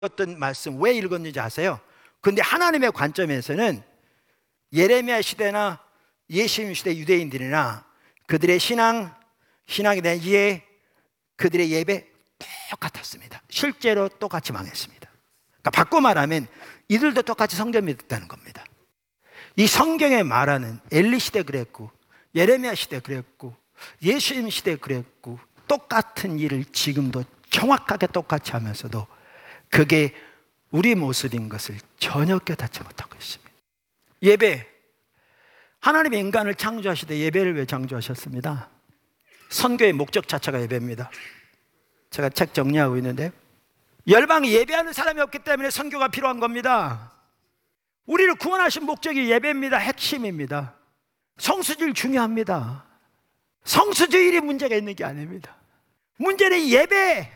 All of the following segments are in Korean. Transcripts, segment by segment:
어떤 말씀 왜 읽었는지 아세요? 근데 하나님의 관점에서는 예레미야 시대나 예수님 시대 유대인들이나 그들의 신앙에 대한 이해, 그들의 예배 똑같았습니다. 실제로 똑같이 망했습니다. 그러니까 바꿔 말하면 이들도 똑같이 성전 믿었다는 겁니다. 이 성경에 말하는 엘리 시대 그랬고, 예레미야 시대 그랬고, 예수님 시대 그랬고, 똑같은 일을 지금도 정확하게 똑같이 하면서도 그게 우리 모습인 것을 전혀 깨닫지 못하고 있습니다. 예배, 하나님이 인간을 창조하시되 예배를 왜 창조하셨습니다? 선교의 목적 자체가 예배입니다. 제가 책 정리하고 있는데, 열방에 예배하는 사람이 없기 때문에 선교가 필요한 겁니다. 우리를 구원하신 목적이 예배입니다. 핵심입니다. 성수주일 중요합니다. 성수주일이 문제가 있는 게 아닙니다. 문제는 예배,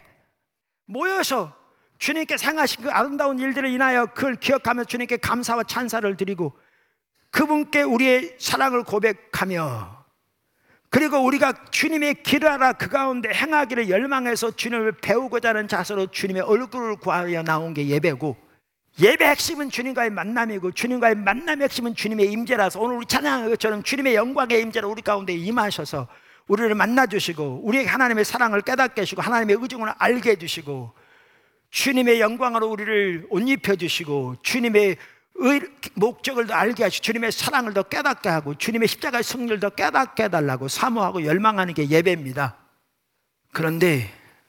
모여서 주님께서 행하신 그 아름다운 일들을 인하여 그걸 기억하며 주님께 감사와 찬사를 드리고 그분께 우리의 사랑을 고백하며, 그리고 우리가 주님의 길을 알아 그 가운데 행하기를 열망해서 주님을 배우고자 하는 자세로 주님의 얼굴을 구하여 나온 게 예배고, 예배 핵심은 주님과의 만남이고, 주님과의 만남의 핵심은 주님의 임재라서 오늘 우리 찬양한 것처럼 주님의 영광의 임재로 우리 가운데 임하셔서 우리를 만나주시고 우리에게 하나님의 사랑을 깨닫게 해주시고 하나님의 의중을 알게 해주시고 주님의 영광으로 우리를 옷 입혀주시고 주님의 목적을 더 알게 하시고 주님의 사랑을 더 깨닫게 하고 주님의 십자가의 승리를 더 깨닫게 해달라고 사모하고 열망하는 게 예배입니다. 그런데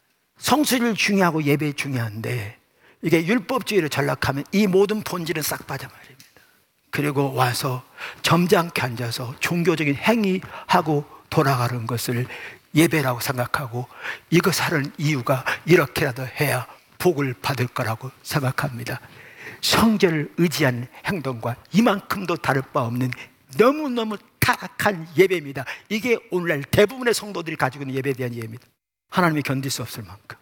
성수를 중요하고 예배 중요한데 이게 율법주의를 전락하면 이 모든 본질은 싹 빠져버립니다. 그리고 와서 점잖게 앉아서 종교적인 행위하고 돌아가는 것을 예배라고 생각하고 이것 하는 이유가 이렇게라도 해야 복을 받을 거라고 생각합니다. 성전을 의지한 행동과 이만큼도 다를 바 없는 너무너무 타락한 예배입니다. 이게 오늘날 대부분의 성도들이 가지고 있는 예배에 대한 이해입니다. 하나님이 견딜 수 없을 만큼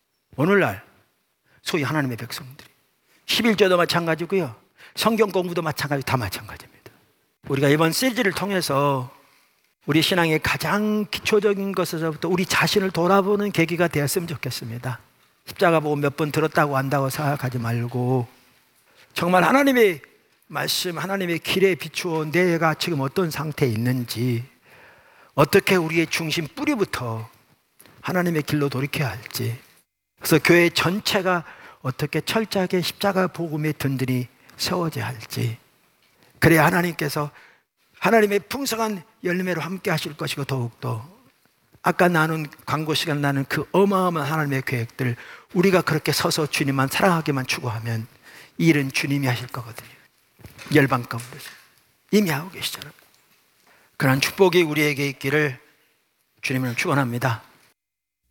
오늘날 소위 하나님의 백성들이 11조도 마찬가지고요, 성경 공부도 마찬가지, 다 마찬가지입니다. 우리가 이번 시리즈를 통해서 우리 신앙의 가장 기초적인 것에서부터 우리 자신을 돌아보는 계기가 되었으면 좋겠습니다. 십자가 보고 몇 번 들었다고 한다고 생각하지 말고 정말 하나님의 말씀, 하나님의 길에 비추어 내가 지금 어떤 상태에 있는지, 어떻게 우리의 중심 뿌리부터 하나님의 길로 돌이켜야 할지, 그래서 교회 전체가 어떻게 철저하게 십자가 복음의 든든히 세워져야 할지, 그래야 하나님께서 하나님의 풍성한 열매로 함께 하실 것이고 더욱더 아까 나눈 광고 시간 나눈 그 어마어마한 하나님의 계획들, 우리가 그렇게 서서 주님만 사랑하기만 추구하면 이 일은 주님이 하실 거거든요. 열방 가운데 이미 하고 계시잖아요. 그런 축복이 우리에게 있기를 주님을 축원합니다.